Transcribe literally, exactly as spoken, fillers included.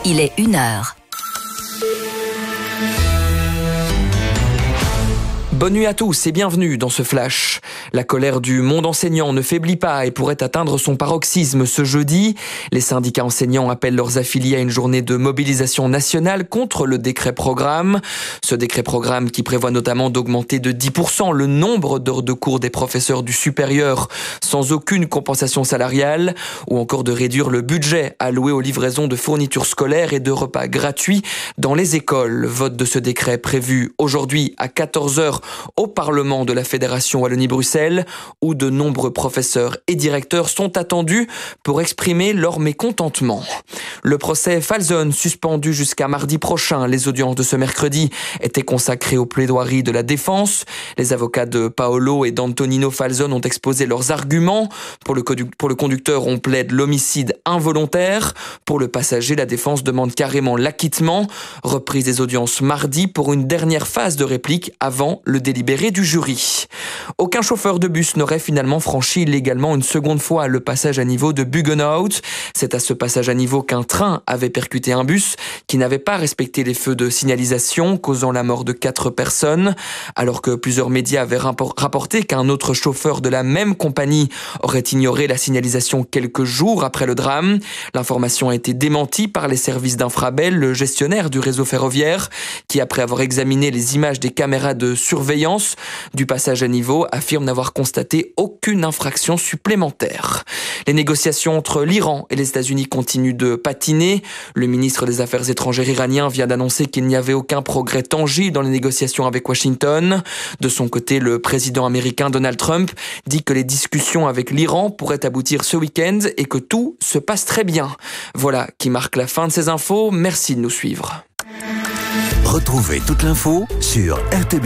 Il est une heure. Bonne nuit à tous et bienvenue dans ce flash. La colère du monde enseignant ne faiblit pas et pourrait atteindre son paroxysme ce jeudi. Les syndicats enseignants appellent leurs affiliés à une journée de mobilisation nationale contre le décret programme. Ce décret programme qui prévoit notamment d'augmenter de dix pour cent le nombre d'heures de cours des professeurs du supérieur sans aucune compensation salariale ou encore de réduire le budget alloué aux livraisons de fournitures scolaires et de repas gratuits dans les écoles. Vote de ce décret prévu aujourd'hui à quatorze heures au Parlement de la Fédération Wallonie-Bruxelles, où de nombreux professeurs et directeurs sont attendus pour exprimer leur mécontentement. Le procès Falzon, suspendu jusqu'à mardi prochain, les audiences de ce mercredi étaient consacrées aux plaidoiries de la défense. Les avocats de Paolo et d'Antonino Falzon ont exposé leurs arguments. Pour le, pour le conducteur, on plaide l'homicide involontaire. Pour le passager, la défense demande carrément l'acquittement. Reprise des audiences mardi pour une dernière phase de réplique avant le délibéré du jury. Aucun chauffeur de bus n'aurait finalement franchi illégalement une seconde fois le passage à niveau de Buggenhout. C'est à ce passage à niveau qu'un train avait percuté un bus qui n'avait pas respecté les feux de signalisation, causant la mort de quatre personnes. Alors que plusieurs médias avaient rapporté qu'un autre chauffeur de la même compagnie aurait ignoré la signalisation quelques jours après le drame, l'information a été démentie par les services d'Infrabel, le gestionnaire du réseau ferroviaire, qui après avoir examiné les images des caméras de surveillance du passage à niveau affirme n'avoir constaté aucune infraction supplémentaire. Les négociations entre l'Iran et les États-Unis continuent de patiner. Le ministre des Affaires étrangères iranien vient d'annoncer qu'il n'y avait aucun progrès tangible dans les négociations avec Washington. De son côté, le président américain Donald Trump dit que les discussions avec l'Iran pourraient aboutir ce week-end et que tout se passe très bien. Voilà qui marque la fin de ces infos. Merci de nous suivre. Retrouvez toute l'info sur R T B.